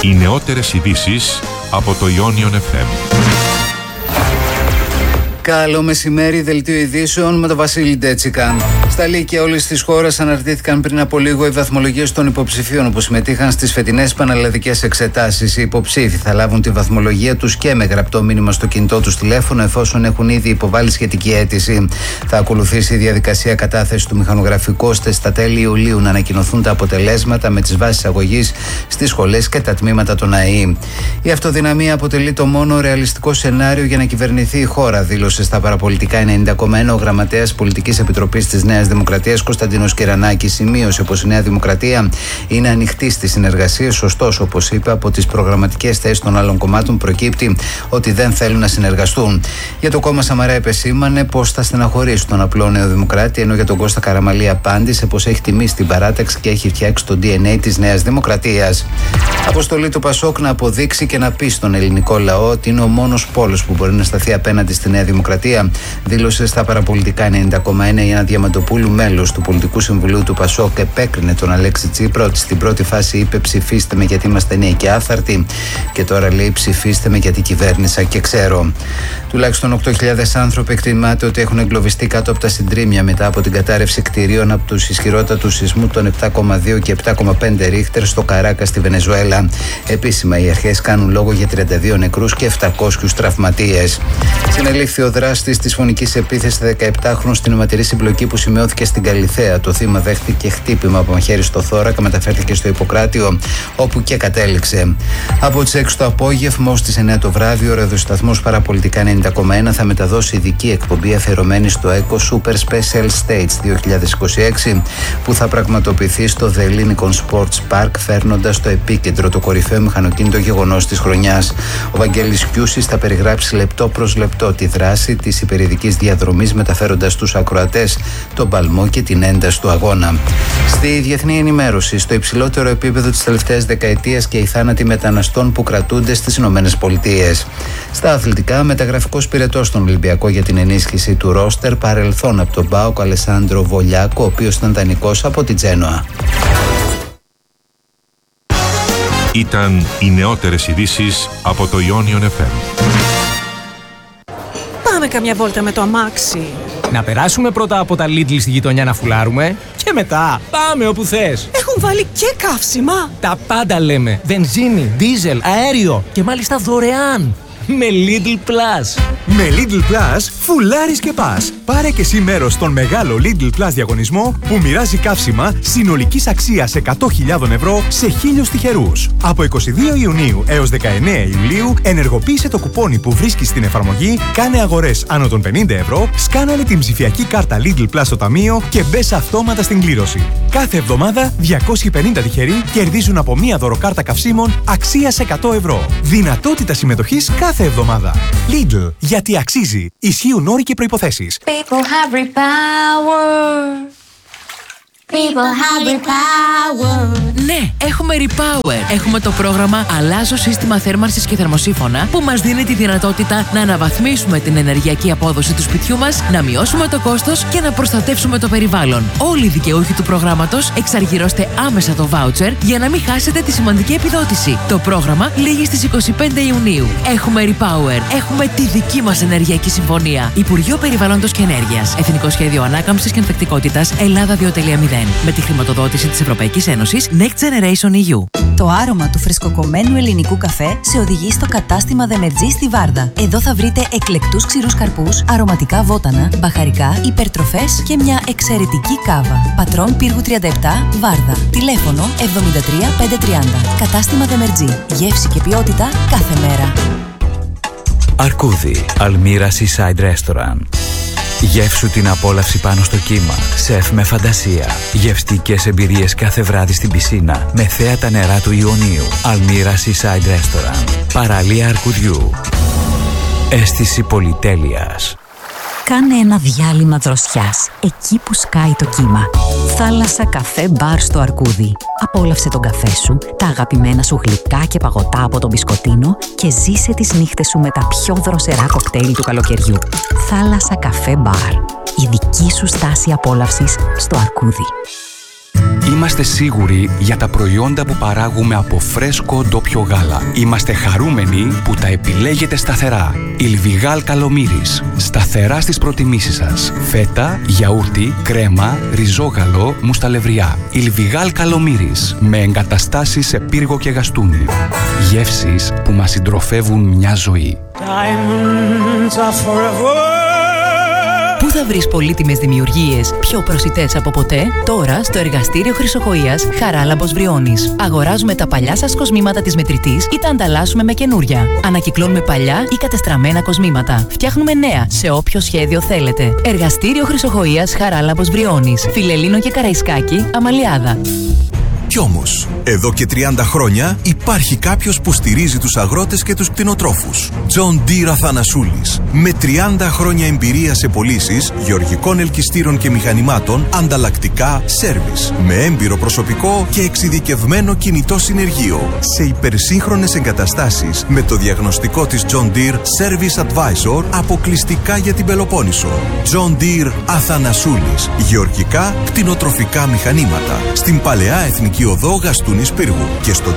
Οι νεότερες ειδήσεις από το Ionion FM. Καλό μεσημέρι, δελτίο ειδήσεων με τον Βασίλη Ντέτσικα. Στα Λύκεια όλης της χώρας αναρτήθηκαν πριν από λίγο οι βαθμολογίες των υποψηφίων που συμμετείχαν στις φετινές πανελλαδικές εξετάσεις. Οι υποψήφοι θα λάβουν τη βαθμολογία τους και με γραπτό μήνυμα στο κινητό τους τηλέφωνο, εφόσον έχουν ήδη υποβάλει σχετική αίτηση. Θα ακολουθήσει η διαδικασία κατάθεση του μηχανογραφικού, ώστε στα τέλη Ιουλίου να ανακοινωθούν τα αποτελέσματα με τις βάσεις αγωγής στις σχολές και τα τμήματα των ΑΕΗ. Η αυτοδυναμία αποτελεί το μόνο ρεαλιστικό σενάριο για να κυβερνηθεί η χώρα, δήλωσε στα παραπολιτικά 90,1 ο γραμματέας Πολιτικής Επιτροπής της Νέας Δημοκρατίας Κωνσταντίνος Κυρανάκης. Σημείωσε πως η Νέα Δημοκρατία είναι ανοιχτή στις συνεργασίες, ωστόσο, όπως είπε, από τις προγραμματικές θέσεις των άλλων κομμάτων προκύπτει ότι δεν θέλουν να συνεργαστούν. Για το κόμμα Σαμαρά επεσήμανε πως θα στεναχωρήσει τον απλό Νέο Δημοκράτη, ενώ για τον Κώστα Καραμαλή απάντησε πως έχει τιμήσει την παράταξη και έχει φτιάξει το DNA της Νέας Δημοκρατίας. Αποστολή του Πασόκ να αποδείξει και να πει στον ελληνικό λαό ότι είναι ο μόνος πόλος που μπορεί να σταθεί απέναντι στη Νέα Δημοκρατία, δήλωσε στα παραπολιτικά 90,1 η Άννα Διαμαντοπούλου, μέλος του Πολιτικού Συμβουλίου του Πασόκ. Επέκρινε τον Αλέξη Τσίπρα ότι στην πρώτη φάση είπε ψηφίστε με γιατί είμαστε νέοι και άθαρτοι, και τώρα λέει ψηφίστε με γιατί κυβέρνησα και ξέρω. Τουλάχιστον 8.000 άνθρωποι εκτιμάται ότι έχουν εγκλωβιστεί κάτω από τα συντρίμμια μετά από την κατάρρευση κτηρίων από τους ισχυρότατους σεισμού των 7,2 και 7,5 ρίχτερ στο Καράκα στη Βενεζουέλα. Επίσημα οι αρχές κάνουν λόγο για 32 νεκρούς και 700 τραυματίες. Συνελήφθη ο δράστης της φωνικής επίθεσης 17χρονου στην αιματηρή συμπλοκή που σημειώθηκε στην Καλιθέα. Το θύμα δέχτηκε χτύπημα από μαχαίρι στο θώρακα, μεταφέρθηκε στο Ιπποκράτιο, όπου και κατέληξε. Από τις 6 το απόγευμα ως τις 9 το βράδυ, ο ραδιοσταθμός Παραπολιτικά 90,1 θα μεταδώσει ειδική εκπομπή αφιερωμένη στο Eco Super Special Stage 2026, που θα πραγματοποιηθεί στο The Lincoln Sports Park, φέρνοντας στο επίκεντρο το κορυφαίο μηχανοκίνητο γεγονός της χρονιάς. Ο Βαγγέλης Κιούσης θα περιγράψει λεπτό προς λεπτό τη δράση της υπερηδικής διαδρομής, μεταφέροντας στους ακροατές τον παλμό και την ένταση του αγώνα. Στη διεθνή ενημέρωση, στο υψηλότερο επίπεδο της τελευταίας δεκαετίας και οι θάνατοι μεταναστών που κρατούνται στις ΗΠΑ. Στα αθλητικά, μεταγραφικός πυρετός στον Ολυμπιακό για την ενίσχυση του ρόστερ, παρελθόν από τον ΠΑΟΚ Αλεσάνδρο Βολιάκο, ο οποίος ήταν δανεικός από την Τζένοα. Ήταν οι νεότερες ειδήσεις από το Ionion FM. Πάμε καμιά βόλτα με το αμάξι. Να περάσουμε πρώτα από τα Lidl στη γειτονιά να φουλάρουμε και μετά πάμε όπου θες. Έχουν βάλει και καύσιμα. Τα πάντα λέμε. Βενζίνη, δίζελ, αέριο και μάλιστα δωρεάν. Με Lidl Plus. Με Lidl Plus φουλάρεις και πας. Πάρε και εσύ μέρος στον μεγάλο Lidl Plus διαγωνισμό που μοιράζει καύσιμα συνολικής αξίας 100.000 ευρώ σε 1.000 τυχερούς. Από 22 Ιουνίου έως 19 Ιουλίου ενεργοποίησε το κουπόνι που βρίσκεις στην εφαρμογή, κάνε αγορές άνω των 50 ευρώ, σκάναρε την ψηφιακή κάρτα Lidl Plus στο ταμείο και μπες αυτόματα στην κλήρωση. Κάθε εβδομάδα 250 τυχεροί κερδίζουν από μία δωροκάρτα καυσίμων αξίας 100 ευρώ. Δυνατότητα συμμετοχής κάθε εβδομάδα. Lidl, γιατί αξίζει. Ισχύουν όροι και προϋποθέσεις. People have repower. People have repower. Ναι, έχουμε Repower. Έχουμε το πρόγραμμα Αλλάζω σύστημα θέρμανσης και θερμοσύφωνα που μας δίνει τη δυνατότητα να αναβαθμίσουμε την ενεργειακή απόδοση του σπιτιού μας, να μειώσουμε το κόστος και να προστατεύσουμε το περιβάλλον. Όλοι οι δικαιούχοι του προγράμματος εξαργυρώστε άμεσα το voucher για να μην χάσετε τη σημαντική επιδότηση. Το πρόγραμμα λήγει στις 25 Ιουνίου. Έχουμε Repower. Έχουμε τη δική μας ενεργειακή συμφωνία. Υπουργείο Περιβάλλοντος και Ενέργειας. Εθνικό Σχέδιο Ανάκαμψης και Ανθεκτικότητας Ελλάδα 2.0. Με τη χρηματοδότηση της Ευρωπαϊκής Ένωσης Next Generation EU. Το άρωμα του φρεσκοκομμένου ελληνικού καφέ σε οδηγεί στο κατάστημα Δεμερτζή στη Βάρδα. Εδώ θα βρείτε εκλεκτούς ξηρούς καρπούς, αρωματικά βότανα, μπαχαρικά, υπερτροφές και μια εξαιρετική κάβα. Πατρών Πύργου 37, Βάρδα. Τηλέφωνο 73 530. Κατάστημα Δεμερτζή. Γεύση και ποιότητα κάθε μέρα. Αρκούδι, Αλμύρα Seaside Restaurant. Γεύσου την απόλαυση πάνω στο κύμα. Σεφ με φαντασία. Γευστικές εμπειρίες κάθε βράδυ στην πισίνα. Με θέα τα νερά του Ιωνίου. Αλμύρα Seaside Restaurant. Παραλία Αρκουδιού. Αίσθηση πολυτέλειας. Κάνε ένα διάλειμμα δροσιάς, εκεί που σκάει το κύμα. Θάλασσα καφέ μπαρ στο Αρκούδι. Απόλαυσε τον καφέ σου, τα αγαπημένα σου γλυκά και παγωτά από τον μπισκοτίνο και ζήσε τις νύχτες σου με τα πιο δροσερά κοκτέιλ του καλοκαιριού. Θάλασσα καφέ μπαρ. Η δική σου στάση απόλαυσης στο Αρκούδι. Είμαστε σίγουροι για τα προϊόντα που παράγουμε από φρέσκο ντόπιο γάλα. Είμαστε χαρούμενοι που τα επιλέγετε σταθερά. Ιλβιγάλ Καλομύρης. Σταθερά στις προτιμήσεις σας. Φέτα, γιαούρτι, κρέμα, ριζόγαλο, μουσταλευριά. Ιλβιγάλ Καλομύρης. Με εγκαταστάσεις σε πύργο και γαστούνι. Γεύσεις που μας συντροφεύουν μια ζωή. Πού θα βρεις πολύτιμες δημιουργίες πιο προσιτές από ποτέ? Τώρα στο εργαστήριο Χρυσοχοΐας Χαράλαμπος Βριώνης. Αγοράζουμε τα παλιά σας κοσμήματα της μετρητής ή τα ανταλλάσσουμε με καινούρια. Ανακυκλώνουμε παλιά ή κατεστραμμένα κοσμήματα. Φτιάχνουμε νέα σε όποιο σχέδιο θέλετε. Εργαστήριο Χρυσοχοΐας Χαράλαμπος Βριώνης. Φιλελλήνο και Καραϊσκάκη, Αμαλιάδα. Κι όμως, εδώ και 30 χρόνια υπάρχει κάποιος που στηρίζει τους αγρότες και τους κτηνοτρόφους. John Deere Αθανασούλης. Με 30 χρόνια εμπειρία σε πωλήσεις γεωργικών ελκυστήρων και μηχανημάτων, ανταλλακτικά, σέρβις. Με έμπειρο προσωπικό και εξειδικευμένο κινητό συνεργείο. Σε υπερσύγχρονες εγκαταστάσεις με το διαγνωστικό της John Deere Service Advisor αποκλειστικά για την Πελοπόννησο. John Deere Αθανασούλης. Γεωργικά, κτηνοτροφικά μηχανήματα. Στην Παλαιά Εθνική Οδό Γαστούνης Πύργου και στο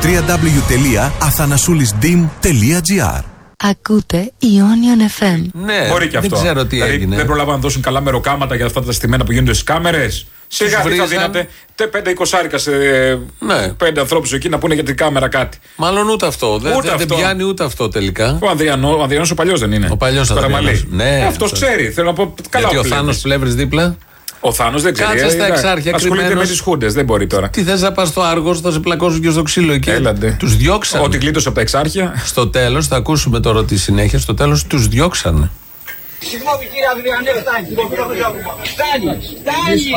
www.athanasoulisdim.gr. Ακούτε Ionion FM. Ναι, μπορεί και αυτό. Δεν ξέρω τι έγινε. Δεν προλάβαν να δώσουν καλά μεροκάματα για αυτά τα στημένα που γίνονται στις κάμερες. Σιγά τι θα δίνατε 5-20 σε 5 ανθρώπους εκεί να πούνε για την κάμερα κάτι. Μάλλον ούτε αυτό. Δεν πιάνει ούτε αυτό τελικά. Ο Ανδριανός ο παλιός δεν είναι? Ο παλιός Ανδριανός. Ναι, αυτός ξέρει. Θέλω να πω καλά. Γιατί ο Θάνος Πλεύρης δίπλα. Ο Θάνος δεν ξέρει. Κάτσε στα εξάρχεια. Ασχολείται με τις χούντες, δεν μπορεί τώρα. Τι θες να πας στο Άργος, θα σε πλακώσουν και στο ξύλο εκεί. Έλαντε. Τους διώξανε. Ότι κλείτωσε από τα εξάρχεια. Στο τέλος, θα ακούσουμε τώρα τη συνέχεια, στο τέλος τους διώξανε. Συγγνώμη κύριε Αδριανέ, φτάνει. Φτάνει.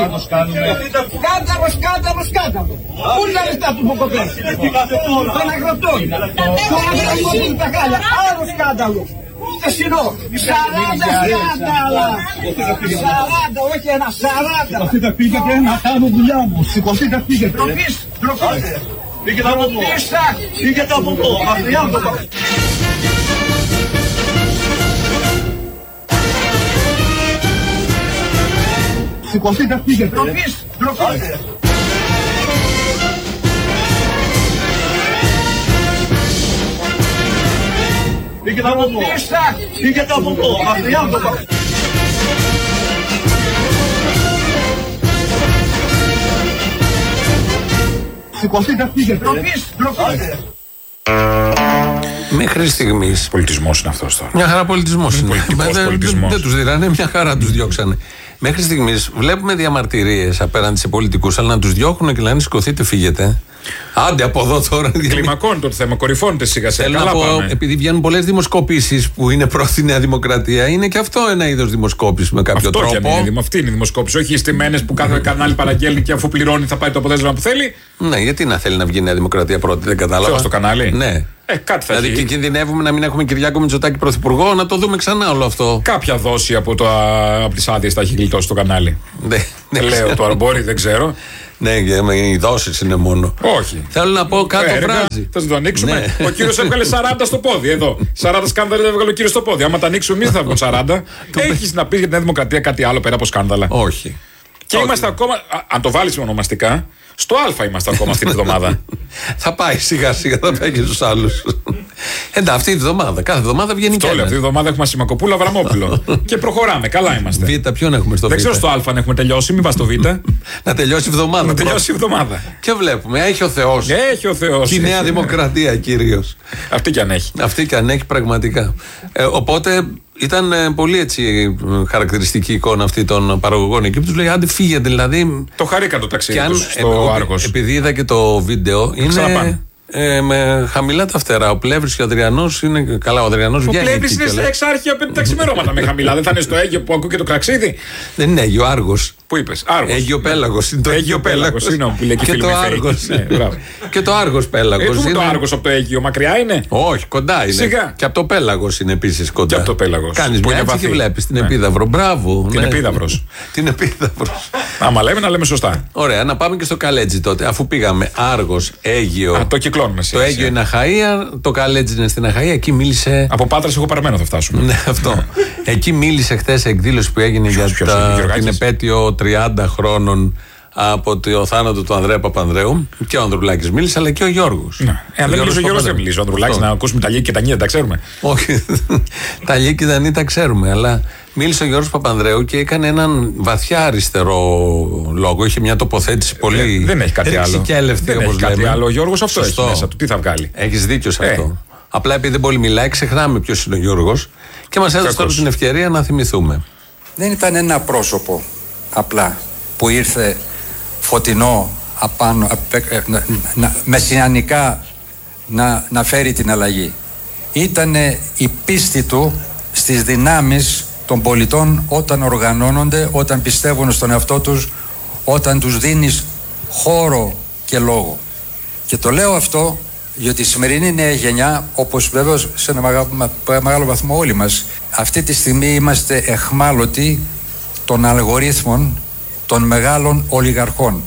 Κάταμος. Πού είναι τα λεφτά του Ποκοπές? Των αγροτών. Το αγροτών είναι τα χάλια. Άλλο σκάνδαλο. Τεσσινό. 40 σκάνδαλα. 40, όχι ένα, 40. Σηκωθείτε πήγετε να κάνω δουλειά μου. Σηκωθείτε πήγετε. Τροπής. Πήγετε από εδώ. Πήγετε από εδώ. Σηκωθείτε πήγετε. Τροπής. Πήγετε από εδώ. Πήγετε από εδώ. Σηκωθείτε πήγετε. Τροπής. Μέχρι στιγμής. Πολιτισμός είναι αυτός τώρα. Μια χαρά πολιτισμός είναι. Πολιτισμός. Δεν τους δειράνε, μια χαρά τους διώξανε. Μέχρι στιγμής βλέπουμε διαμαρτυρίες απέναντι σε πολιτικούς, αλλά να τους διώχνουν και να λένε σηκωθείτε, φύγετε. Άντε από εδώ τώρα. Κλιμακώνει το θέμα, κορυφώνεται σιγά-σιγά. Θέλω να πω, επειδή βγαίνουν πολλές δημοσκοπήσεις που είναι προς τη Νέα Δημοκρατία, είναι και αυτό ένα είδος δημοσκόπηση με κάποιο τρόπο. Αυτή είναι η δημοσκόπηση. Όχι οι στημένες που κάθε κανάλι παραγγέλνει και αφού πληρώνει θα πάει το αποτέλεσμα που θέλει. Ναι, γιατί να θέλει να βγει η Νέα Δημοκρατία πρώτη, δεν κατάλαβα. Ποιο στο κανάλι? Ναι. Κάτι θα δηλαδή και κινδυνεύουμε να μην έχουμε Κυριάκο Μητσοτάκη πρωθυπουργό, να το δούμε ξανά όλο αυτό. Κάποια δόση από τις άδειες θα έχει γλιτώσει το κανάλι. Δεν λέω τώρα, μπορεί, δεν ξέρω. Ναι, οι δόσεις είναι μόνο. Όχι. Θέλω να πω κάτω βράζει. Θα το ανοίξουμε. Ο κύριος έβγαλε 40 στο πόδι εδώ. 40 σκάνδαλα έβγαλε ο κύριος στο πόδι. Άμα τα ανοίξουμε εμείς θα βγουν 40. Έχεις να πεις για την Νέα Δημοκρατία κάτι άλλο πέρα από σκάνδαλα? Όχι. Και είμαστε ακόμα, αν το βάλεις με ονομαστικά, στο Α είμαστε ακόμα αυτή τη βδομάδα. Θα πάει σιγά-σιγά, θα πάει και στους άλλους. Αυτή τη βδομάδα. Κάθε εβδομάδα βγαίνει και αυτή τη βδομάδα έχουμε Σιμακοπούλου, Αβραμόπουλο. Και προχωράμε. Καλά είμαστε. Β, ποιον έχουμε στο Β? Δεν ξέρω στο Α αν έχουμε τελειώσει, μην πας στο Β. Να τελειώσει η εβδομάδα. Να τελειώσει η εβδομάδα. Και βλέπουμε, έχει ο Θεός. Έχει ο Θεός. Και η Νέα Δημοκρατία κυρίως. Αυτή και αν έχει. Αυτή και αν έχει πραγματικά. Οπότε ήταν πολύ έτσι χαρακτηριστική εικόνα αυτή των παραγωγών εκεί που τους λέει άντε φύγετε δηλαδή. Το χαρήκα το ταξίδι τους στο Άργος. Επειδή είδα και το βίντεο είναι με χαμηλά τα φτερά. Ο Πλεύρης και ο Αδριανός είναι καλά. Ο Αδριανός βγαίνει. Ο Πλεύρης είναι στα εξάρχεια 5 τα ξημερώματα με χαμηλά. Δεν θα είναι στο Αίγιο που ακούει και το κραξίδι? Δεν είναι Αίγιο, Άργος. Πού είπες? Άργος. Αίγιο Πέλαγος. Είναι το Αίγιο Πέλαγος. Και το Άργος. Και το Άργος Πέλαγος. Πού το Άργος από το Αίγιο, μακριά είναι? Όχι, κοντά είναι. Σιγά. Και από το Πέλαγος είναι επίσης κοντά. Και από το Πέλαγος. Κάνεις μια έτσι και βλέπεις την Επίδαυρο. Μπράβο. Την Επίδαυρος. Την Επίδαυρος. Άμα λέμε να λέμε σωστά. Ωραία, να πάμε και στο Καλέτζι τότε. Αφού πήγαμε Άργος, Αίγιο. Το κυκλώνουμε. Το Αίγιο είναι Αχαΐα, το Καλέτζι είναι στην Αχαΐα. Εκεί μίλησε. Από Πάτρας έχω παραμένο θα φτάσουμε. Ναι, αυτό. Εκεί μίλησε χθες εκδήλωση που έγινε για την επέτειο 30 χρόνων από το θάνατο του Ανδρέα Παπανδρέου. Και ο Ανδρουλάκης μίλησε, αλλά και ο Γιώργος. Ναι. Αν δεν μιλήσει ο Γιώργος, δεν μιλήσει. Ο Ανδρουλάκης, να ακούσουμε τα Λίκη και τα Νία, τα ξέρουμε. Όχι, τα Λίκη και τα Νία τα ξέρουμε, αλλά μίλησε ο Γιώργος Παπανδρέου και έκανε έναν βαθιά αριστερό λόγο. Είχε μια τοποθέτηση πολύ. Δεν έχει κάτι άλλο. Δεν έχει κάτι άλλο. Ο Γιώργος αυτό έχει μέσα του. Τι θα βγάλει. Έχεις δίκιο σε αυτό. Απλά επειδή δεν πολύ μιλάει, ξεχνάμε ποιος είναι ο Γιώργος και μας έδωσε τώρα την ευκαιρία να θυμηθούμε. Δεν ήταν ένα πρόσωπο απλά που ήρθε φωτεινό απάνω, μεσιανικά να φέρει την αλλαγή. Ήτανε η πίστη του στις δυνάμεις των πολιτών όταν οργανώνονται, όταν πιστεύουν στον εαυτό τους, όταν τους δίνεις χώρο και λόγο. Και το λέω αυτό γιατί η σημερινή νέα γενιά, όπως βέβαια σε ένα μεγάλο βαθμό όλοι μας, αυτή τη στιγμή είμαστε εχμάλωτοι των αλγορίθμων των μεγάλων ολιγαρχών.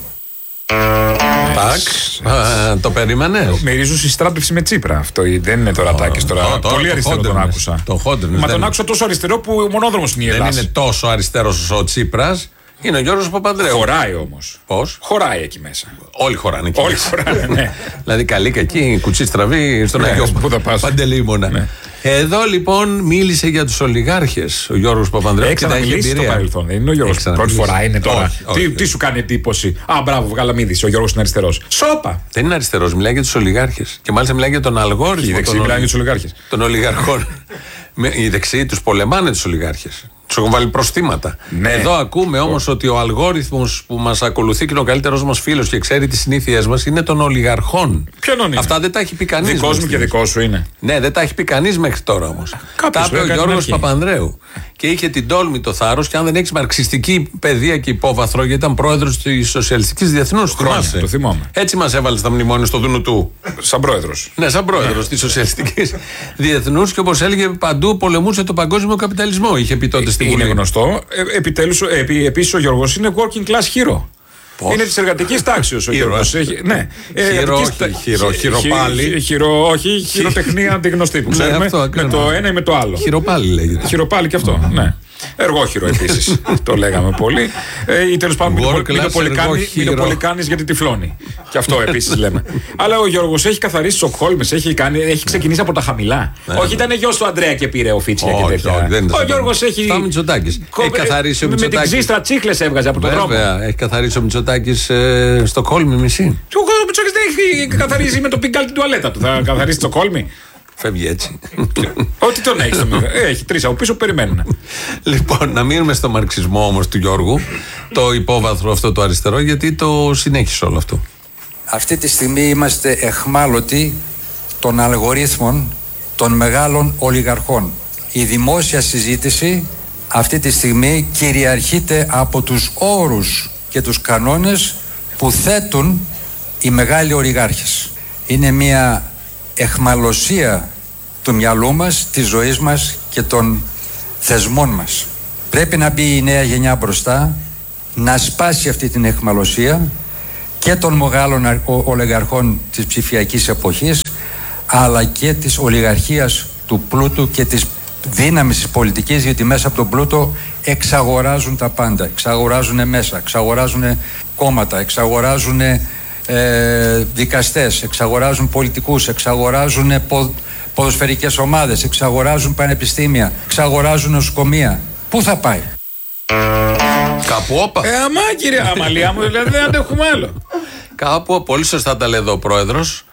Το περίμενε. Μυρίζουν συστράτευση με Τσίπρα. Αυτό δεν είναι τώρα Τάκης τώρα. Πολύ αριστερό τον άκουσα. Μα τον άκουσα τόσο αριστερό που ο μονόδρομος είναι η Ελλάδα. Δεν είναι τόσο αριστερός ο Τσίπρας. Είναι ο Γιώργος Παπανδρέου. Χωράει όμως. Πώς? Χωράει εκεί μέσα. Όλοι χωράνε εκεί. Όλοι χωράνε, ναι. Δηλαδή καλή κακή, κουτσί στραβή στον Αγιο Παντελεήμονα. Ναι. Εδώ λοιπόν μίλησε για τους ολιγάρχες ο Γιώργος Παπανδρέου. Έχει ξαναμιλήσει στο παρελθόν. Δεν είναι ο Γιώργος. Πρώτη φορά είναι τώρα. Τι σου κάνει εντύπωση? Α, μπράβο, βγάλαμε είδηση. Ο Γιώργος είναι αριστερός. Σόπα! Δεν είναι αριστερός, μιλάει για τους ολιγάρχες. Και μάλιστα μιλάει για τον αλγόριθμο. Οι δεξιοί μιλάνε για τους ολιγάρχες. Των ολιγαρχών. Οι δεξιοί τους πολεμάνε τους ολιγάρχες. Τους έχουν βάλει προστήματα. Ναι. Εδώ ακούμε όμως ότι ο αλγόριθμος που μας ακολουθεί και είναι ο καλύτερος μας φίλος και ξέρει τις συνήθειές μας είναι των ολιγαρχών. Ποιον είναι? Αυτά δεν τα έχει πει κανείς. Δικός μου και δικό σου είναι. Ναι, δεν τα έχει πει κανείς μέχρι τώρα όμως. Τα είπε ο Γιώργος Παπανδρέου. Και είχε την τόλμη, το θάρρος, και αν δεν έχει μαρξιστική παιδεία και υπόβαθρο, γιατί ήταν πρόεδρος της Σοσιαλιστικής Διεθνούς. Το θυμάμαι. Έτσι μας έβαλε στα μνημόνια στο Δούνου του. Σαν πρόεδρος. Ναι, σαν πρόεδρος της Σοσιαλιστικής Διεθνούς και όπως έλεγε παντού πολεμούσε το παγκόσμιο καπιταλισμό. Είχε πει τότε στην Βουλή. Είναι γνωστό. Επίσης ο Γιώργος είναι working class hero. Πώς? Είναι της εργατικής τάξης ο Γιώργος. Ναι. Όχι, χειροτεχνία αντιγνωστή που ξέρουμε. Με το ένα ή με το άλλο. Χειροπάλι λέγεται. Χειροπάλι και αυτό, ναι. Εργόχειρο επίσης. Το λέγαμε πολύ. Ή τέλος πάντων μην το πολύ κάνεις γιατί τυφλώνει. Και αυτό επίσης λέμε. Αλλά ο Γιώργος έχει καθαρίσει Στοκχόλμης, έχει ξεκινήσει από τα χαμηλά. Όχι, ήταν γιος του Αντρέα και πήρε ο Φίτσια και τέτοια. Ο Γιώργος έχει. Στα Μητσοτάκης. Έχει καθαρίσει ο Μητσοτάκης. Με την ξύστρα τσίχλες έβγαζε από τον δρόμο. Βέβαια, έχει καθαρίσει ο Μητσοτάκης Στοκχόλμη μισή. Ο Μητσοτάκης δεν έχει καθαρίσει με το πιγκάλ την τουαλέτα του. Θα καθαρίσει Στοκχόλμη. Φεύγει έτσι. Ό,τι τον έχει στο μηχανή. Έχει τρεις από πίσω που περιμένουν. Λοιπόν, να μείνουμε στο μαρξισμό όμως του Γιώργου, το υπόβαθρο αυτό το αριστερό, γιατί το συνέχισε όλο αυτό. Αυτή τη στιγμή είμαστε εχμάλωτοι των αλγορίθμων των μεγάλων ολιγαρχών. Η δημόσια συζήτηση αυτή τη στιγμή κυριαρχείται από τους όρους και τους κανόνες που θέτουν οι μεγάλοι ολιγάρχες. Είναι μια εχμαλωσία του μυαλού μας, της ζωής μας και των θεσμών μας. Πρέπει να μπει η νέα γενιά μπροστά, να σπάσει αυτή την εχμαλωσία και των μεγάλων ολιγαρχών της ψηφιακής εποχής, αλλά και της ολιγαρχίας του πλούτου και της δύναμης της πολιτικής, γιατί μέσα από τον πλούτο εξαγοράζουν τα πάντα. Εξαγοράζουν μέσα, εξαγοράζουν κόμματα, εξαγοράζουν δικαστές, εξαγοράζουν πολιτικούς, εξαγοράζουν ποδοσφαιρικές ομάδες, εξαγοράζουν πανεπιστήμια, εξαγοράζουν νοσοκομεία. Πού θα πάει? Κάπου όπα. Αμά κύριε Αμαλία μου, δηλαδή δεν αντέχουμε άλλο. Κάπου, πολύ σωστά τα λέει εδώ ο πρόεδρος.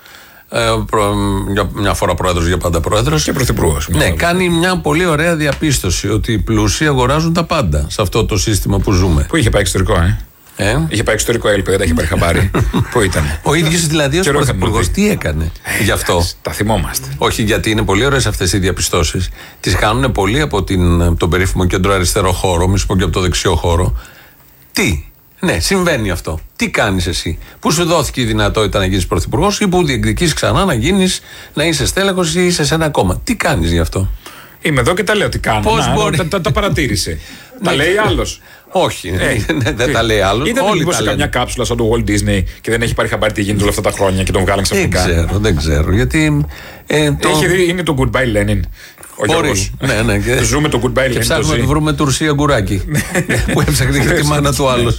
Μια φορά πρόεδρος, για πάντα πρόεδρος. Και πρωθυπουργός. Ναι, κάνει μια πολύ ωραία διαπίστωση ότι οι πλούσιοι αγοράζουν τα πάντα σε αυτό το σύστημα που ζούμε. Πού είχε πάει εξωτερικό, Είχε πάει εξωτερικό έλπαιο, δεν τα είχε πάρει χαμπάρι. Πού ήταν? Ο ίδιος δηλαδή ως πρωθυπουργός τι έκανε γι' αυτό? Τα θυμόμαστε. Όχι, γιατί είναι πολύ ωραίες αυτές οι διαπιστώσεις. Τις κάνουν πολλοί από τον περίφημο κέντρο αριστερό χώρο, μη σου πω και από το δεξιό χώρο. Τι? Ναι, συμβαίνει αυτό. Τι κάνεις εσύ? Πού σου δόθηκε η δυνατότητα να γίνεις πρωθυπουργός ή που διεκδικείς ξανά να είσαι στέλεχος ή είσαι σε ένα κόμμα? Τι κάνεις γι' αυτό? Είμαι εδώ και τα λέω τι κάνω. Πώς μπορεί? Τα παρατήρησε. Τα λέει άλλος. Όχι, δεν τα λέει άλλος. Ήταν μήπως σε καμιά κάψουλα σαν το Walt Disney και δεν έχει πάρει χαμπάρι τι γίνεται όλα αυτά τα χρόνια και τον βγάλαν ξαφνικά? Δεν ξέρω. Γιατί. Είναι το Goodbye Lenin. Ο Γιώργος. Ναι. Ζούμε το Goodbye Lenin. Και ψάχνουμε να βρούμε Τουρσία Γκουράκη. Που έψαχνε και τη μάνα του άλλος.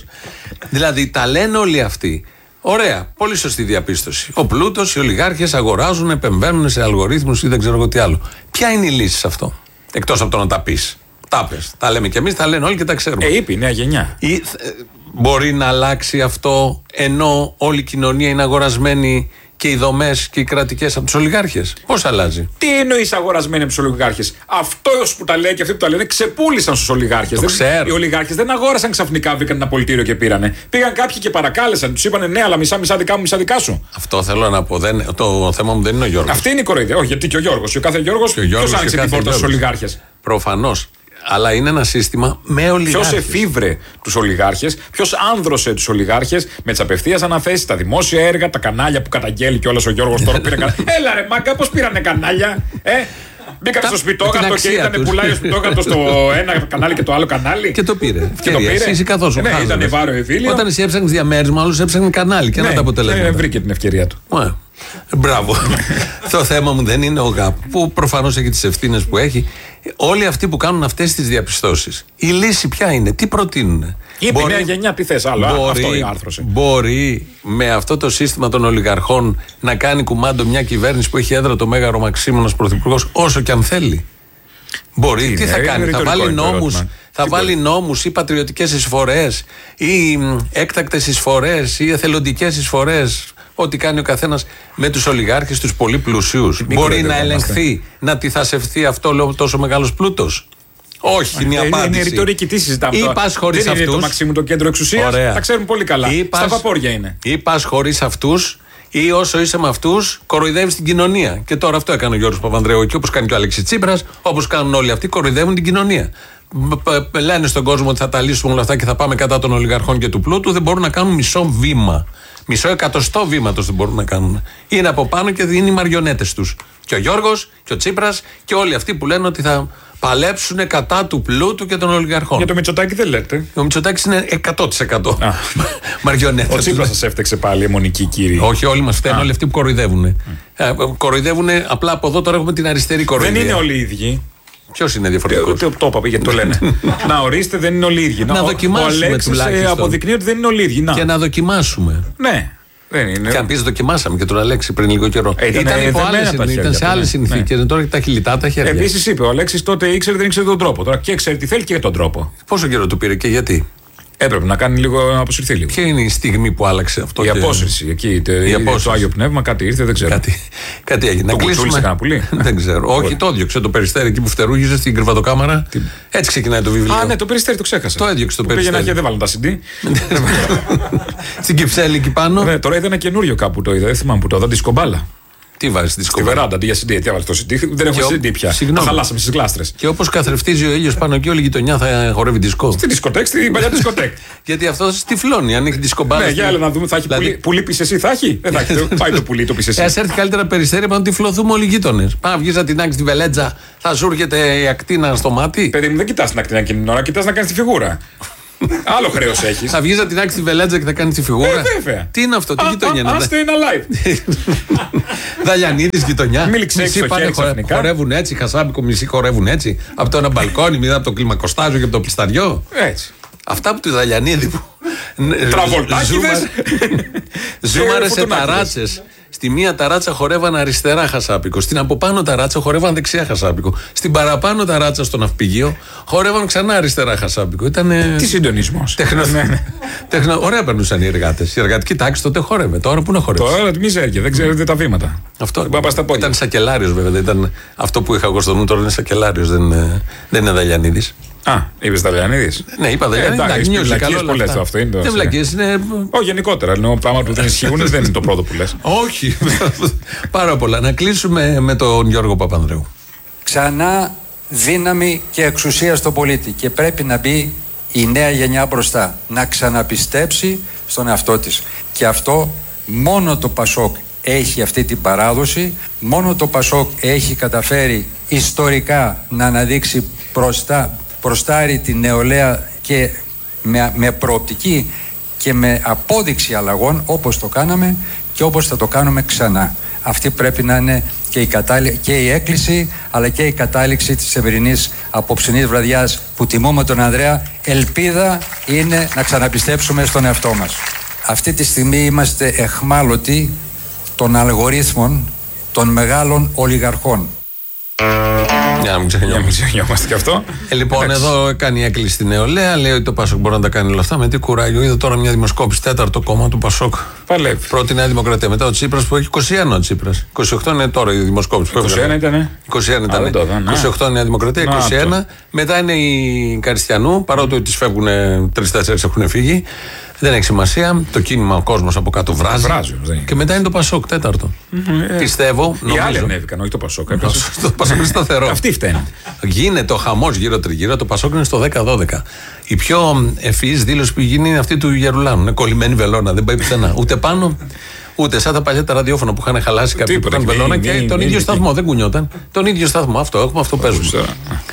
Δηλαδή τα λένε όλοι αυτοί. Ωραία, πολύ σωστή διαπίστωση. Ο πλούτος, οι ολιγάρχες αγοράζουν, επεμβαίνουν σε αλγορίθμους ή δεν ξέρω εγώ τι άλλο. Ποια είναι η λύση σε αυτό, εκτός από το να τα πεις? Τα πες. Τα λέμε κι εμείς, τα λένε όλοι και τα ξέρουμε. Είπε η νέα γενιά. Μπορεί να αλλάξει αυτό ενώ όλη η κοινωνία είναι αγορασμένη και οι δομές και οι κρατικές από τους ολιγάρχες? Πώς αλλάζει? Τι εννοείς αγορασμένοι από τους ολιγάρχες? Αυτός που τα λέει και αυτοί που τα λένε ξεπούλησαν στους ολιγάρχες. Οι ολιγάρχες δεν αγόρασαν ξαφνικά, βρήκαν ένα πολιτήριο και πήρανε. Πήγαν κάποιοι και παρακάλεσαν, τους είπανε ναι, αλλά μισά δικά μου, μισά δικά σου. Αυτό θέλω να πω. Το θέμα μου δεν είναι ο Γιώργος. Αυτή είναι η κοροϊδία. Όχι, γιατί και ο Γιώργος. Και ο κάθε Γιώργος, ποιος άνοιξε την πόρτα στους ολιγάρχες? Προφανώς. Αλλά είναι ένα σύστημα με ολιγάρχες. Ποιος εφήβρε τους ολιγάρχες, ποιος άνδρωσε τους ολιγάρχες με τις απευθείας αναθέσεις, τα δημόσια έργα, τα κανάλια που καταγγέλει κιόλας ο Γιώργος τώρα πήρε κανάλια. Έλα ρε μάγκα, πώς πήρανε κανάλια, Μπήκατε στο σπιτόγατο και ήταν πουλάει ο σπιτόγατο στο ένα κανάλι και το άλλο κανάλι. Και το πήρε. Και το πήρε. Εσύ καθώς ναι, ήταν βάρο εφήλιο. Όταν εσύ έψαχνες διαμέρισμα, άλλους έψαχνε κανάλι και να τα αποτελέσματα. Βρήκε την ευκαιρία του. Μπράβο. Το θέμα μου δεν είναι ο ΓΑΠ, που προφανώς έχει τις ευθύνες που έχει. Όλοι αυτοί που κάνουν αυτές τις διαπιστώσεις, η λύση ποια είναι, τι προτείνουν? Είπε η νέα γενιά, τι θες άλλο, αυτό άρθρωσε. Μπορεί με αυτό το σύστημα των ολιγαρχών να κάνει κουμάντο μια κυβέρνηση που έχει έδρα το Μέγαρο Μαξίμωνας πρωθυπουργός, όσο και αν θέλει? Μπορεί, τι θα κάνει, θα βάλει νόμους ή πατριωτικές εισφορές ή έκτακτες εισφορές ή εθελοντικές εισφορές, ό,τι κάνει ο καθένας με τους ολιγάρχες, τους πολύ πλουσίους? Μπορεί να ελεγχθεί, να τυθασευθεί αυτό λόγω τόσο μεγάλος πλούτος? Όχι, είναι η απάντηση. Είναι ρητορική, τι συζητάμε τώρα? Δεν είναι το Μαξίμου το κέντρο εξουσίας. Τα ξέρουν πολύ καλά. Στα βαπόρια είναι. Ή πας χωρίς αυτούς, ή όσο είσαι με αυτούς, κοροϊδεύεις την κοινωνία. Και τώρα αυτό έκανε ο Γιώργος Παπανδρέου και όπως κάνει και ο Αλέξης Τσίπρας, όπως κάνουν όλοι αυτοί, κοροϊδεύουν την κοινωνία. Λένε στον κόσμο ότι θα τα λύσουμε όλα αυτά και θα πάμε κατά των ολιγαρχών και του πλούτου. Δεν μπορούν να κάνουν μισό βήμα. Μισό εκατοστό βήματος δεν μπορούν να κάνουν. Είναι από πάνω και είναι οι μαριονέτες τους. Και ο Γιώργος και ο Τσίπρας και όλοι αυτοί που λένε ότι θα παλέψουν κατά του πλούτου και των ολιγαρχών. Για το Μητσοτάκη δεν λέτε. Ο Μητσοτάκης είναι 100% μαριονέτες. Ο Τσίπρας σας έφταξε πάλι, αιμονική κύριε. Όχι, όλοι μας φταίνουν, όλοι αυτοί που κοροϊδεύουν. Κοροϊδεύουν απλά από εδώ, τώρα έχουμε την αριστερή κοροϊδία. Δεν είναι όλοι οι ίδιοι. Ποιος είναι διαφορετικός? Το είπα, γιατί το λένε. Να ορίστε, δεν είναι όλοι οι ίδιοι. Να δοκιμάσουμε. Ο Αλέξης αποδεικνύει ότι δεν είναι όλοι οι ίδιοι. Και να δοκιμάσουμε. Ναι. Δεν είναι. Και αν πεις δοκιμάσαμε και τον Αλέξη πριν λίγο καιρό. Ήταν σε άλλες συνθήκες. Τώρα τα έχει λιτά τα χέρια. Επίσης είπε ο Αλέξης τότε ήξερε, δεν ήξερε τον τρόπο. Τώρα και ξέρει τι θέλει και τον τρόπο. Πόσο καιρό του πήρε και γιατί? Έπρεπε να κάνει λίγο, να αποσυρθεί λίγο. Ποια είναι η στιγμή που άλλαξε αυτό? Η απόσυρση. Εκεί το Άγιο Πνεύμα, κάτι ήρθε, δεν ξέρω. Κάτι έγινε. Το κουτσούλησε κανένα πουλί. Δεν ξέρω. Όχι, το έδιωξε το Περιστέρι εκεί που φτερούγιζε στην κρεβατοκάμαρα. Έτσι ξεκινάει το βιβλίο. Α, ναι, το Περιστέρι το ξέχασα. Το έδιωξε το Περιστέρι. Πήγαινα και δεν βάλουν τα CD. Στην Κυψέλη εκεί πάνω. Τώρα είδα ένα καινούριο κάπου το είδα. Δεν θυμάμαι που το είδα. Δισκομπάλα. Τι βάζει στη Στη βεράντα, αντί για CD, τι έβαλε το CD. Δεν έχω CD πια. Τα χαλάσαμε στις γλάστρες. Και όπως καθρεφτίζει ο ήλιος πάνω εκεί, όλη η γειτονιά θα χορεύει δισκό. Στη δισκοτέκ, στην παλιά δισκοτέκ. Γιατί αυτό τυφλώνει, αν έχει δισκομπάλα. Ναι, για άλλα να δούμε, θα έχει πουλί πεις εσύ, θα έχει. Δεν θα έχει. Πάει το πουλί, το πεις εσύ. Ας έρθει καλύτερα Περιστέρι, πάνω τυφλωθούμε όλοι οι γείτονες. Πάμε να βγεις να την άξει τη βελέτζα, θα σου έρχεται η ακτίνα στο μάτι. Παιδί μου, δεν κοιτάς την ακτίνα εκείνη την ώρα, κοιτάς να κάνεις τη φιγούρα. Άλλο χρέος έχεις. Θα βγεις να την άξεις τη βελέτζα και θα κάνεις τη φιγούρα. Βέβαια. Τι είναι αυτό, τι γειτονιά είναι? Άστε ένα live. Δαλιανίδης γειτονιά. Μην ληξέξεις το χέρι ξαφνικά. Χορεύουν έτσι, χασάπικο μισή χορεύουν έτσι. Από το ένα μπαλκόνι, μετά από το κλιμακοστάζιο και από το πλισταριό. Έτσι. Αυτά που του Δαλιανίδη που. Τραβολτάκηδες. Ζούμαρε σε ταράτσες. Στη μία ταράτσα χορεύαν αριστερά χασάπικο. Στην από πάνω ταράτσα χορεύαν δεξιά χασάπικο. Στην παραπάνω ταράτσα στο ναυπηγείο χορεύαν ξανά αριστερά χασάπικο. Ήτανε. Τι συντονισμός. Ωραία περνούσαν οι εργάτες. Η εργατική τάξη τότε χόρευε. Τώρα που να χορεύει. Τώρα μιζέρια, δεν ξέρετε τα βήματα. Αυτό ήταν σακελάριος βέβαια. Δεν ήταν αυτό που είχα εγώ στο νου, τώρα είναι σακελάριος. Δεν είναι Δαλιανίδης. Α, είπες Δαλιανίδης. Ναι, είπα Δαλιανίδη. Εντάξει, βλακίες πολλές αυτό είναι. Δεν βλακίες είναι. Όχι, γενικότερα. Ενώ πράγματα που δεν ισχύουν δεν είναι το πρώτο που λες. Όχι. Πάρα πολλά. Να κλείσουμε με τον Γιώργο Παπανδρέου. Ξανά δύναμη και εξουσία στον πολίτη και πρέπει να μπει η νέα γενιά μπροστά. Να ξαναπιστέψει στον εαυτό της. Και αυτό μόνο το Πασόκ έχει αυτή την παράδοση. Μόνο το Πασόκ έχει καταφέρει ιστορικά να αναδείξει προστάρει την νεολαία και με προοπτική και με απόδειξη αλλαγών, όπως το κάναμε και όπως θα το κάνουμε ξανά. Αυτή πρέπει να είναι και η έκκληση αλλά και η κατάληξη της σημερινής απόψινής βραδιάς που τιμούμε τον Ανδρέα, ελπίδα είναι να ξαναπιστέψουμε στον εαυτό μας. Αυτή τη στιγμή είμαστε αιχμάλωτοι των αλγορίθμων των μεγάλων ολιγαρχών. Για να μην ξεχνιόμαστε και αυτό. Λοιπόν, εδώ κάνει έκκληση στη νεολαία. Λέει ότι το Πασόκ μπορεί να τα κάνει όλα αυτά. Με τι κουράγιο. Είδα τώρα μια δημοσκόπηση. 4ο κόμμα του Πασόκ. Παλεύει. Πρώτη Νέα Δημοκρατία. Μετά ο Τσίπρας που έχει 21 ο Τσίπρας. 28 είναι τώρα η δημοσκόπηση. 21 ήταν. 21 ήταν. 28 Νέα Δημοκρατία. 21. Μετά είναι η Καριστιανού. Παρότι τη φεύγουν 3-4 έχουν φύγει. Δεν έχει σημασία. Το κίνημα, ο κόσμος από κάτω βράζει. Και μετά είναι το Πασόκ, 4ο. Πιστεύω. Οι άλλοι ανέβηκαν, όχι το Πασόκ. Το Πασόκ είναι σταθερό. Αυτή φταίνει. Γίνεται ο χαμός γύρω-τριγύρω. Το Πασόκ είναι στο 10-12. Η πιο ευφυής δήλωση που γίνει είναι αυτή του Γερουλάνου. Είναι κολλημένη βελόνα, δεν πάει πουθενά. Ούτε πάνω, ούτε σαν τα παλιά τα ραδιόφωνα που είχαν χαλάσει κάποιοι που είχαν βελόνα και τον ίδιο σταθμό. Δεν κουνιόταν. Τον ίδιο σταθμό. Αυτό παίζουμε.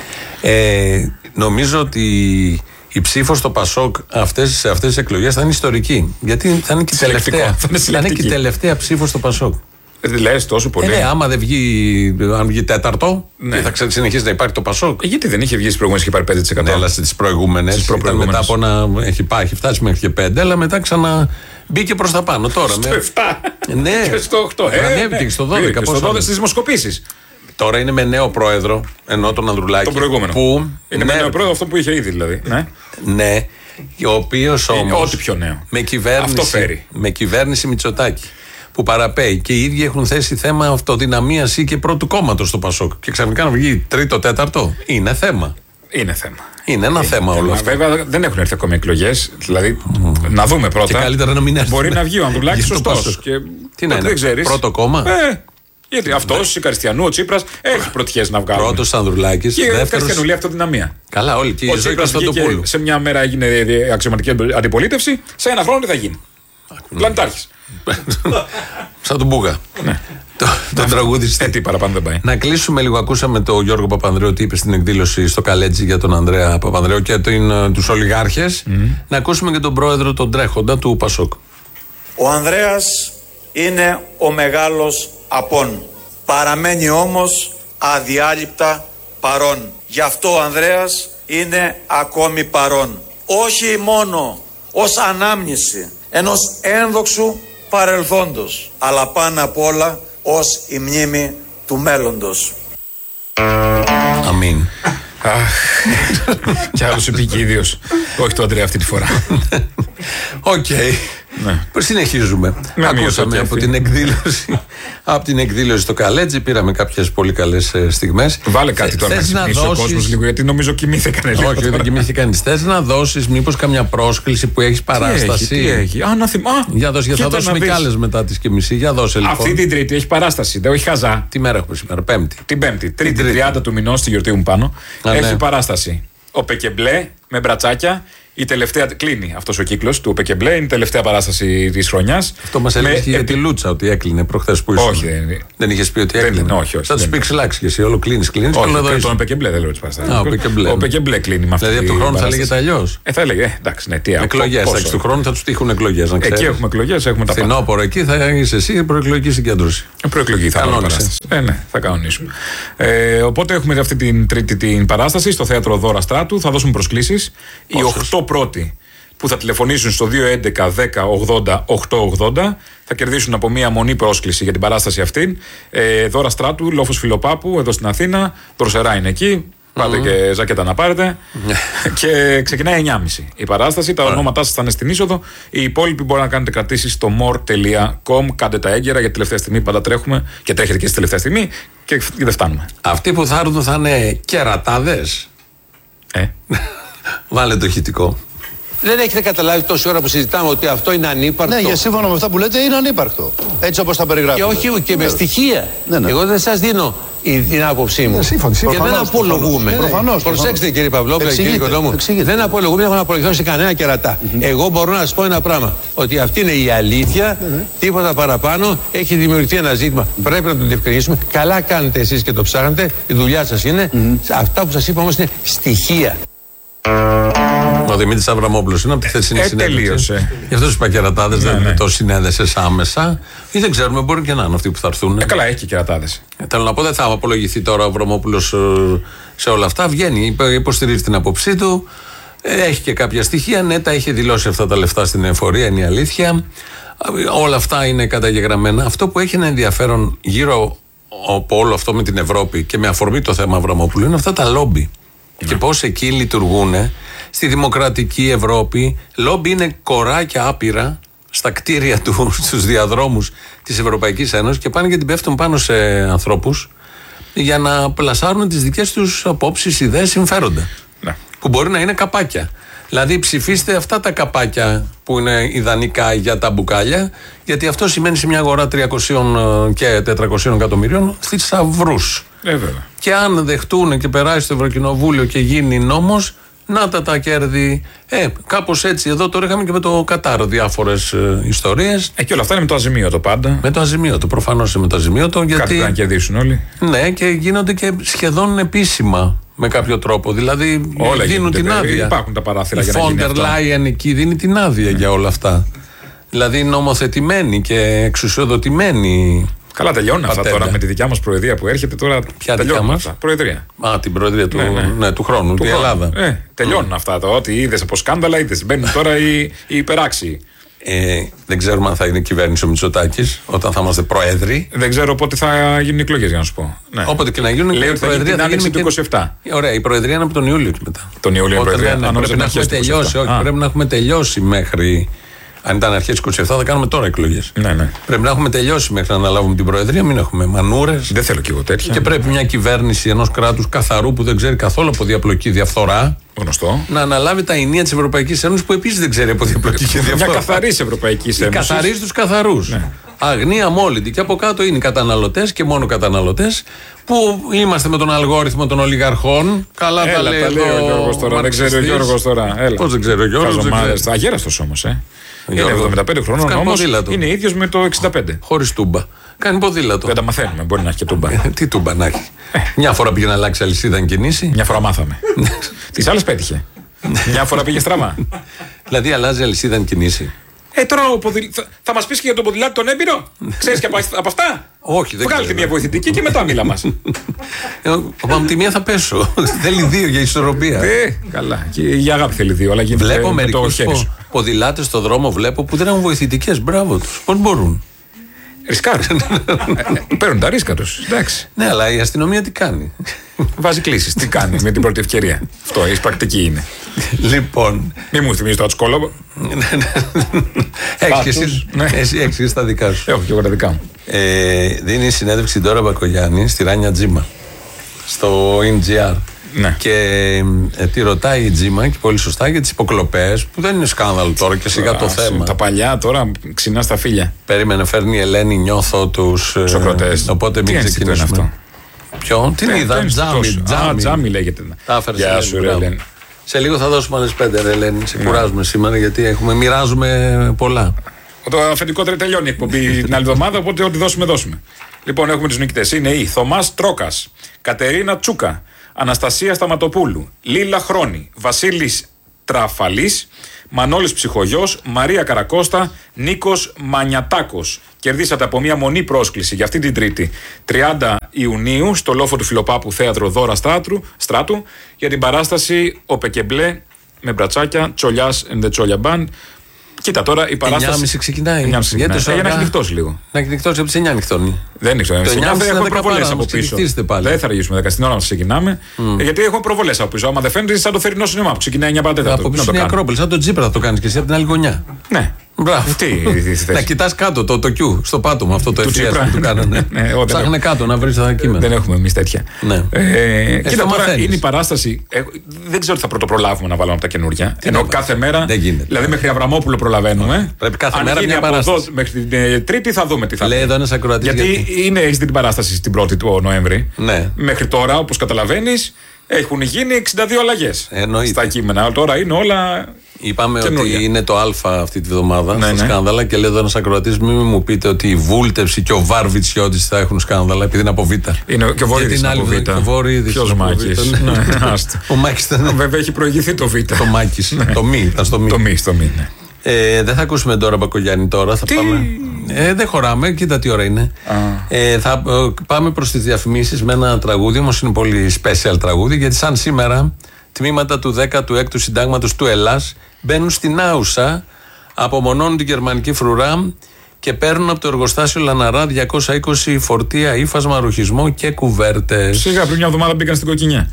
Νομίζω ότι η ψήφος στο Πασόκ σε αυτές τις εκλογές θα είναι ιστορική. Γιατί θα είναι και η τελευταία ψήφος στο Πασόκ. Λες τόσο πολύ. Άμα δεν βγει, αν βγει 4ο, θα συνεχίσει να υπάρχει το Πασόκ. Γιατί δεν είχε βγει στις προηγούμενες και πάρει 5%. Ναι, αλλά στις προηγούμενες. Ήταν μετά από να έχει φτάσει μέχρι και 5, αλλά μετά ξαναμπήκε προς τα πάνω. Τώρα, στο 7 ναι, και στο 8. Ανέβηκε και στο 12. Και στο 12 στις δημοσκοπήσεις. Τώρα είναι με νέο πρόεδρο, ενώ τον Ανδρουλάκη. Τον προηγούμενο. Που, είναι με νέο πρόεδρο αυτό που είχε ήδη δηλαδή. Ναι. Ο οποίος όμως. Ό,τι πιο νέο. Με κυβέρνηση Μητσοτάκη. Που παραπέει και οι ίδιοι έχουν θέσει θέμα αυτοδυναμίας ή και πρώτου κόμματος στο Πασόκ. Και ξαφνικά να βγει 3ο-4ο. Είναι θέμα. Είναι ένα θέμα όλο αυτό. Βέβαια δεν έχουν έρθει ακόμη εκλογές. Δηλαδή να δούμε πρώτα. Και καλύτερα να μην έρθει. Μπορεί να βγει ο Ανδρουλάκης σωστός. Τι να είναι, πρώτο κόμμα. Γιατί αυτός, η Καριστιανού, ο Τσίπρας έχει πρωτιές να βγάλουν. Πρώτος Ανδρουλάκης. Και η Καριστιανού λέει αυτοδυναμία. Καλά, όλοι. Και η ζωή Κωνσταντοπούλου. Σε μια μέρα έγινε αξιωματική αντιπολίτευση, σε ένα χρόνο τι θα γίνει. Πλανητάρχης. Σαν τον Μπούγα. Τον τραγουδιστή. Τι παραπάνω δεν πάει. Να κλείσουμε λίγο. Ακούσαμε τον Γιώργο Παπανδρέου τι είπε στην εκδήλωση στο Καλέτζι για τον Ανδρέα Παπανδρέου και τους ολιγάρχες. Να ακούσουμε και τον πρόεδρο, τον τρέχοντα του Πασόκ. Ο Ανδρέας είναι ο μεγάλος απόν. Παραμένει όμως αδιάλειπτα παρόν. Γι' αυτό ο Ανδρέας είναι ακόμη παρόν. Όχι μόνο ως ανάμνηση ενός ένδοξου παρελθόντος, αλλά πάνω απ' όλα ως η μνήμη του μέλλοντος. Αμήν. Κι άλλος επικίδιος. Όχι το Ανδρέα αυτή τη φορά. Οκ. Συνεχίζουμε. Ακούσαμε από την εκδήλωση στο Καλέτζι, πήραμε κάποιες πολύ καλές στιγμές. Βάλε κάτι τώρα να ξυπνήσει ο κόσμος λίγο, γιατί νομίζω κοιμήθηκαν λίγο. Όχι, δεν κοιμήθηκαν. Θες να δώσεις μήπως καμιά πρόσκληση που έχεις παράσταση? Τι έχει. Για δώσε, θα δώσουμε κι άλλες μετά τις και μισή. Για δώσε λοιπόν. Αυτή την Τρίτη έχει παράσταση, δεν έχει χαζά. Τι μέρα έχουμε σήμερα, Πέμπτη? Την Πέμπτη, Τρίτη 30 του μηνός, στη γιορτή μου πάνω. Έχει παράσταση. Ο Πεκεμπλέ με μπρατσάκια. Η τελευταία, κλείνει αυτός ο κύκλος του Πεκεμπλέ, είναι η τελευταία παράσταση της χρονιάς. Αυτό μας έλεγε και για τη Λούτσα, ότι έκλεινε προχθές που ήσουν. Όχι, δεν είχες πει ότι έκλεινε. Όχι. Θα τους πει ξυλάξει και εσύ, όλο κλείνεις. Όχι, τον Πεκεμπλέ δεν λέω τις παραστάσεις. Ο Πεκεμπλέ κλείνει με αυτή. Δηλαδή από τον χρόνο θα λέγεται αλλιώς. Θα έλεγε, εντάξει, ναι, τι εκλογές. Εντάξει, του χρόνου θα τους τύχουν εκλογές. Εκεί έχουμε εκλογές, έχουμε τα πάντα. Φθινόπωρο εκεί θα είσαι εσύ προεκλογική συγκέντρωση. Προεκλογική θα είναι. Ναι, θα κανονίσουμε. Οπότε έχουμε αυτή την Τρίτη την παράσταση στο θέατρο Δώρα Στράτου. Θα δώσουμε προσκλήσεις. Οι 8 πρώτοι που θα τηλεφωνήσουν στο 211-10-80-880 θα κερδίσουν από μία μονή πρόσκληση για την παράσταση αυτή. Δώρα Στράτου, Λόφος Φιλοπάπου, εδώ στην Αθήνα. Δροσερά είναι εκεί. Πάτε και ζακέτα να πάρετε. Και ξεκινάει 9.30 η παράσταση. Τα ονόματά σας θα είναι στην είσοδο. Οι υπόλοιποι μπορεί να κάνετε κρατήσεις στο more.com. Κάντε τα έγκαιρα για τελευταία στιγμή. Πάντα τρέχουμε και τρέχετε και στη τελευταία στιγμή και δεν φτάνουμε. Αυτοί που θα έρθουν θα είναι κερατάδες. Βάλε το ηχητικό. Δεν έχετε καταλάβει τόση ώρα που συζητάμε ότι αυτό είναι ανύπαρκτο? Ναι, για σύμφωνα με αυτά που λέτε είναι ανύπαρκτο. Έτσι όπως τα περιγράφετε. Και όχι και με στοιχεία. Ναι. Εγώ δεν σας δίνω την άποψή μου. Και δεν απολογούμε. Προφανώς. Προσέξτε κύριε Παυλόπουλο, κύριε Οικονόμου. Δεν απολογούμε, δεν έχω να απολογηθώ σε κανένα κερατά. Εγώ μπορώ να σας πω ένα πράγμα. Ότι αυτή είναι η αλήθεια. Τίποτα παραπάνω. Έχει δημιουργηθεί ένα ζήτημα. Πρέπει να το διευκρινίσουμε. Καλά κάνετε εσείς και το ψάχνετε. Η δουλειά σας είναι. Αυτά που σας είπα όμως είναι στοιχεία. Ο Δημήτρης Αβραμόπουλος είναι από τη χθεσινή συνέντευξη. Τελείωσε. Γι' αυτό τους κερατάδες δεν το συνέδεσες άμεσα. Ή δεν ξέρουμε, μπορεί και να είναι αυτοί που θα έρθουν. Καλά, έχει και κερατάδες. Θέλω να πω, δεν θα απολογηθεί τώρα ο Αβραμόπουλος σε όλα αυτά. Βγαίνει, υποστηρίζει την άποψή του. Έχει και κάποια στοιχεία. Ναι, τα είχε δηλώσει αυτά τα λεφτά στην εφορία, είναι η αλήθεια. Όλα αυτά είναι καταγεγραμμένα. Αυτό που έχει ένα ενδιαφέρον γύρω από όλο αυτό με την Ευρώπη και με αφορμή το θέμα Αβραμόπουλου είναι αυτά τα λόμπι. Και πώς εκεί λειτουργούν στη δημοκρατική Ευρώπη. Λόμπι είναι κοράκια άπειρα στα κτίρια του, στους διαδρόμους της Ευρωπαϊκής Ένωσης και πάνε και την πέφτουν πάνω σε ανθρώπους για να πλασάρουν τις δικές τους απόψεις, ιδέες, συμφέροντα. Ναι. Που μπορεί να είναι καπάκια. Δηλαδή ψηφίστε αυτά τα καπάκια που είναι ιδανικά για τα μπουκάλια, γιατί αυτό σημαίνει σε μια αγορά 300 και 400 εκατομμυρίων θησαυρούς. Και αν δεχτούν και περάσει στο Ευρωκοινοβούλιο και γίνει νόμος, να τα κέρδη. Κάπως έτσι. Εδώ τώρα είχαμε και με το Κατάρ διάφορες ιστορίες. Και όλα αυτά είναι με το αζημίωτο πάντα. Με το αζημίωτο, προφανώς είναι με το αζημίωτο. Γιατί κάτι να κερδίσουν όλοι. Ναι, και γίνονται και σχεδόν επίσημα με κάποιο τρόπο. Δηλαδή όλα δίνουν την άδεια. Υπάρχουν τα παράθυρα για να γίνει αυτό. Η Φόντερ Λάιεν εκεί δίνει την άδεια για όλα αυτά. Δηλαδή νομοθετημένοι και εξουσιοδοτημένοι. Καλά, τελειώνουν αυτά τώρα με τη δικιά μας προεδρία που έρχεται τώρα. Ποια δικιά μας προεδρία. Την προεδρία του χρόνου, η Ελλάδα. Τελειώνουν αυτά τώρα. Ό,τι είδες από σκάνδαλα, είδες. Μπαίνουν τώρα οι υπεράξιοι. Δεν ξέρουμε αν θα είναι κυβέρνηση ο Μητσοτάκης όταν θα είμαστε προέδροι. Δεν ξέρω πότε θα γίνουν οι εκλογές, για να σου πω. Ναι. Όποτε και να γίνουν. Λέει ότι θα γίνει την άνοιξη του 27. Ωραία, η προεδρία είναι από τον Ιούλιο και μετά. Τον Ιούλιο η προεδρία. Πρέπει να έχουμε τελειώσει. Όχι, πρέπει να έχουμε τελειώσει μέχρι. Αν ήταν αρχές 27, θα κάνουμε τώρα εκλογές. Ναι. Πρέπει να έχουμε τελειώσει μέχρι να αναλάβουμε την προεδρία, μην έχουμε μανούρες. Δεν θέλω κι εγώ τέτοια. Και πρέπει μια κυβέρνηση ενός κράτους καθαρού που δεν ξέρει καθόλου από διαπλοκή διαφθορά. Γνωστό. Να αναλάβει τα ηνία της Ευρωπαϊκής Ένωσης που επίσης δεν ξέρει από διαπλοκή και διαφθορά. Μια καθαρή Ευρωπαϊκή Ένωση. Καθαρή στους καθαρούς. Ναι. Αγνή αμόλυντη. Και από κάτω είναι οι καταναλωτές και μόνο καταναλωτές που είμαστε με τον αλγόριθμο των ολιγαρχών. Καλά τα λέει ο Γιώργος τώρα. Δεν ξέρει ο Γιώργος τώρα. Πώς δεν ξέρει ο Γιώργος. Αγέραστος όμως, Είναι 75 χρονών όμως. Είναι ίδιος με το 65. Χωρίς τούμπα. Κάνει ποδήλατο. Δεν τα μαθαίνουμε. Μπορεί να έχει και τούμπα. Τι τούμπα να έχει. Μια φορά πήγε να αλλάξει αλυσίδα αν κινήσει. Μια φορά μάθαμε. Τις άλλες πέτυχε. Μια φορά πήγε στραβά. Δηλαδή αλλάζει αλυσίδα αν κινήσει. Τώρα θα μας πεις και για τον ποδηλάτη τον έμπειρο. Ξέρεις και από αυτά. Όχι, δεν βγάλει μια βοηθητική και μετά μίλα μας. Από τη μία θα πέσω. Θέλει δύο για ισορροπία. Καλά. Και η αγάπη θέλει δύο. Αλλά βλέπω μερικούς ποδηλάτες στο δρόμο που δεν έχουν βοηθητικές. Μπράβο τους. Πώς μπορούν. Ρισκάρουν. Παίρνουν τα ρίσκα τους. Εντάξει. Ναι, αλλά η αστυνομία τι κάνει. Βάζει κλήσεις. Τι κάνει με την πρώτη ευκαιρία. Αυτό η πρακτική είναι. Λοιπόν. Μη μου θυμίζει το Ατσκόλοβο. Έχεις και τα δικά σου. Έχω και εγώ τα δικά μου. Δίνει συνέντευξη τώρα Μπακογιάννη στη Ράνια Τζίμα. Στο NGR. Ναι. Και τη ρωτάει η Τζίμα και πολύ σωστά για τις υποκλοπές που δεν είναι σκάνδαλο τώρα και σιγά το θέμα. Τα παλιά τώρα ξυνά στα φίλια. Περίμενε, φέρνει η Ελένη, νιώθω τους Σοκρατές. Οπότε μην ξεκινήσουμε αυτό. Ποιο, την είδα, Τζάμι λέγεται. Γεια σου, Ελένη. Σε λίγο θα δώσουμε άλλες 5, Ελένη. Σε κουράζουμε σήμερα γιατί μοιράζουμε πολλά. Το αφεντικό τελειώνει η εκπομπή την άλλη εβδομάδα, οπότε ό,τι δώσουμε. Λοιπόν, έχουμε τους νικητές. Είναι η Θωμάς Τρόκας, Κατερίνα Τσούκα, Αναστασία Σταματοπούλου, Λίλα Χρόνη, Βασίλης Τραφαλής, Μανώλης Ψυχογιός, Μαρία Καρακώστα, Νίκος Μανιατάκος. Κερδίσατε από μια μονή πρόσκληση για αυτή την Τρίτη, 30 Ιουνίου, στο λόφο του Φιλοπάπου Θέατρο Δώρα Στράτου, για την παράσταση «Ο Πεκεμπλέ» με μπρατσάκια, Τσολιάς and the Τσόλια Band. Κοίτα τώρα η παράσταση. 9.30 ξεκινάει. Για να έχει νυχτώσει λίγο. Να έχει νυχτώσει από τις 9 νυχτώνει. Δεν νυχτώνει. Το 9.30 έχουμε προβολές από πίσω. Δεν θα αργήσουμε 10 στην ώρα να ξεκινάμε. Γιατί έχουμε προβολές από πίσω. Άμα δεν φαίνεται, σαν το θερινό σινεμά που ξεκινάει 9 παρατέταρτο. Από πίσω είναι η Ακρόπολη. Σαν το Τζίπρα θα το κάνει και εσύ από την άλλη γωνιά. Ναι. Μπράβο. Να κοιτάς κάτω το Q στο πάτωμα αυτό το εφιές που του κάνανε. Ψάχνε κάτω να βρεις τα κείμενα. Δεν έχουμε εμείς τέτοια. Κοίτα τώρα είναι η παράσταση. Δεν ξέρω τι θα πρωτοπρολάβουμε να βάλουμε από τα καινούργια. Ενώ κάθε μέρα. Δηλαδή μέχρι Αβραμόπουλο προλαβαίνουμε. Πρέπει κάθε μέρα μια παράσταση. Μέχρι την Τρίτη θα δούμε τι θα λέει εδώ ένας ακροατής. Γιατί έχεις την παράσταση στην 1η του Νοέμβρη. Μέχρι τώρα, όπως καταλαβαίνεις, έχουν γίνει 62 αλλαγές στα κείμενα. Τώρα είναι όλα Είπαμε ότι είναι το Α αυτή τη βδομάδα στα σκάνδαλα και λέει εδώ ένας ακροατής: μην μου πείτε ότι η Βούλτευση και ο Βαρβιτσιώτης θα έχουν σκάνδαλα επειδή είναι από Β. Είναι και ο Βορύδης από Β. Ποιος Μάκης? Ο Μάκης ήταν. Βέβαια έχει προηγηθεί το Β. Το Μάκης. Το Μη. Ήταν στο Μη. Ναι. Δεν θα ακούσουμε τώρα Μπακογιάννη τώρα. Θα πάμε. Δεν χωράμε, κοίτα τι ώρα είναι. Θα πάμε προς τις διαφημίσεις με ένα τραγούδι, όμως είναι πολύ special τραγούδι, γιατί σαν σήμερα τμήματα του 16ου Συντάγματος του Ελλάς μπαίνουν στην Άουσα, απομονώνουν την γερμανική φρουρά και παίρνουν από το εργοστάσιο Λαναρά 220 φορτία ύφασμα, ρουχισμό και κουβέρτες. Σιγά, πριν μια εβδομάδα μπήκαν στην Κοκκινιά.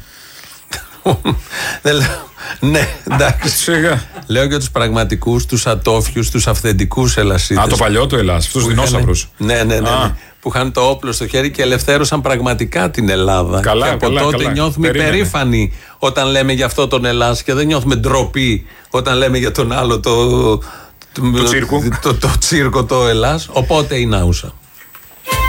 Ναι, εντάξει. Σιγά. Λέω για τους πραγματικούς, τους ατόφιους, τους αυθεντικούς Ελλασσίτες. Το παλιό το Ελλάς, αυτούς τους δεινόσαυρους. Ναι. Που είχαν το όπλο στο χέρι και ελευθέρωσαν πραγματικά την Ελλάδα. Καλά, και από τότε νιώθουμε υπερήφανοι όταν λέμε για αυτό τον Ελλάς και δεν νιώθουμε ντροπή όταν λέμε για τον άλλο το τσίρκο το Ελλάς. Οπότε είναι Άουσα.